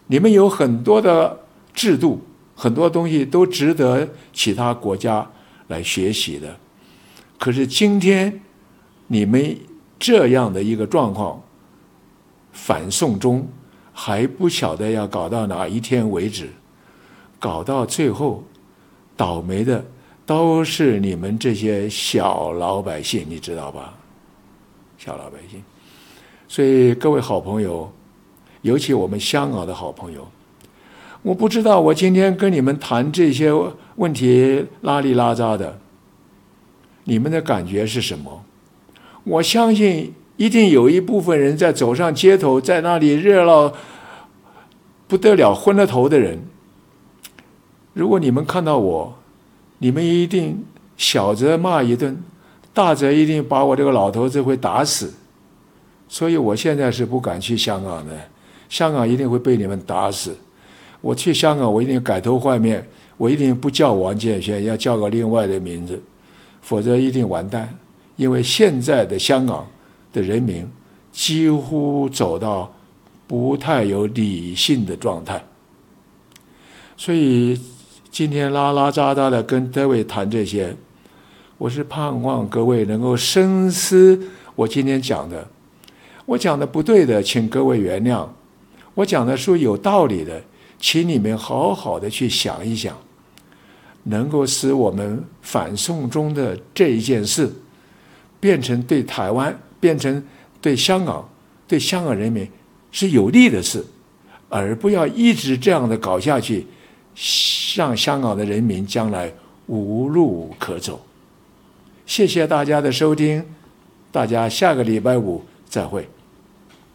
你们有很多的制度，很多东西都值得其他国家来学习的。可是今天你们这样的一个状况，反送中还不晓得要搞到哪一天为止，搞到最后倒霉的都是你们这些小老百姓，你知道吧？小老百姓。所以各位好朋友，尤其我们香港的好朋友，我不知道我今天跟你们谈这些问题拉里拉扎的，你们的感觉是什么？我相信一定有一部分人在走上街头，在那里热闹不得了昏了头的人，如果你们看到我，你们一定小则骂一顿，大则一定把我这个老头子会打死。所以我现在是不敢去香港的，香港一定会被你们打死。我去香港，我一定改头换面，我一定不叫王建煊，要叫个另外的名字，否则一定完蛋。因为现在的香港的人民几乎走到不太有理性的状态，所以今天拉拉杂杂的跟各位谈这些，我是盼望各位能够深思我今天讲的。我讲的不对的，请各位原谅；我讲的是有道理的，请你们好好的去想一想，能够使我们反送中的这一件事变成对台湾、变成对香港、对香港人民是有利的事，而不要一直这样的搞下去，让香港的人民将来无路可走。谢谢大家的收听，大家下个礼拜五再会。